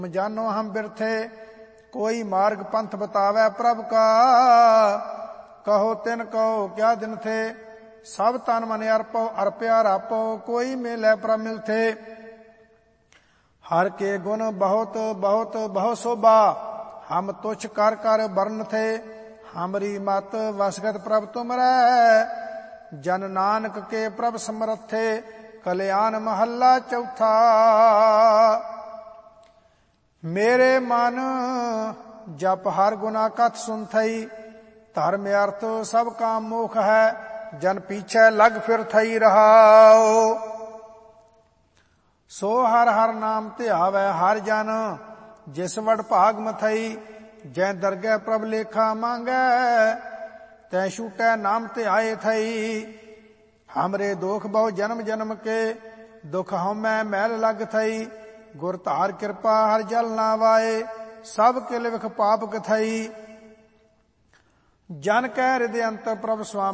जानो हम बिरथे, कोई मार्ग पंथ बतावे प्रभ का। कहो तिन कहो क्या दिन थे, सब तन मन अर्पो अर्पया रापो। कोई मिले प्रभ मिलथे, हर के गुण बहुत बहुत बहु शोभा। हम तुच्छ कर कर बरन थे, हमरी मत वसगत प्रभ तुमरै। जन नानक के प्रभ समरथे, कल्याण महला चौथा। मेरे मन जप हर गुना कथ सुन थई, धर्म अर्थ सब काम मोख है। जन पीछे लग फिर थई रहाओ, सो हर हर नाम ध्यावै हर जन। जिस वड भाग मथई, जै दरगह प्रभ लेखा मांगै। तै छूटै नाम ध्याए थई, हमरे दोख बहु जन्म जन्म के। दुख हमै मैल लग थई, गुर धार कृपा हर जल ना वाए। सब किल विख पाप कथई, जन कह हृदय अंतर प्रभ स्वामी।